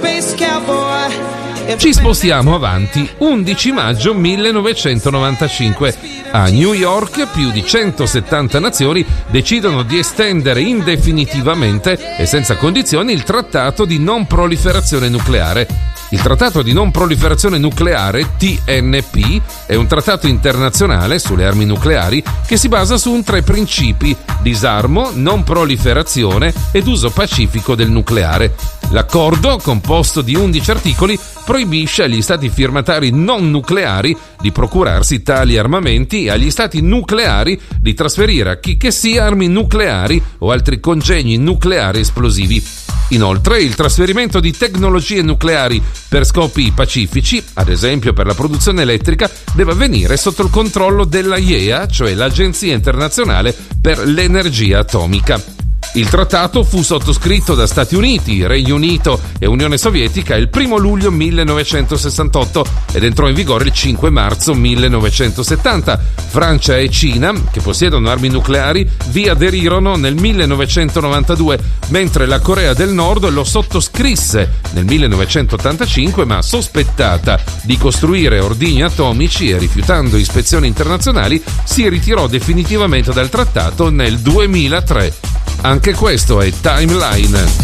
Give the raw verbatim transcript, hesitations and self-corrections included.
Ci spostiamo avanti. undici maggio millenovecentonovantacinque. A New York più di centosettanta nazioni decidono di estendere indefinitivamente e senza condizioni il trattato di non proliferazione nucleare. Il trattato di non proliferazione nucleare, T N P, è un trattato internazionale sulle armi nucleari che si basa su un tre principi: disarmo, non proliferazione ed uso pacifico del nucleare. L'accordo, composto di undici articoli, proibisce agli stati firmatari non nucleari di procurarsi tali armamenti e agli stati nucleari di trasferire a chi che sia armi nucleari o altri congegni nucleari esplosivi. Inoltre, il trasferimento di tecnologie nucleari per scopi pacifici, ad esempio per la produzione elettrica, deve avvenire sotto il controllo della I E A, cioè l'Agenzia Internazionale per l'Energia Atomica. Il trattato fu sottoscritto da Stati Uniti, Regno Unito e Unione Sovietica il primo luglio millenovecentosessantotto ed entrò in vigore il cinque marzo millenovecentosettanta. Francia e Cina, che possiedono armi nucleari, vi aderirono nel millenovecentonovantadue, mentre la Corea del Nord lo sottoscrisse nel millenovecentottantacinque, ma sospettata di costruire ordigni atomici e rifiutando ispezioni internazionali si ritirò definitivamente dal trattato nel duemilatré. Anche questo è Timeline.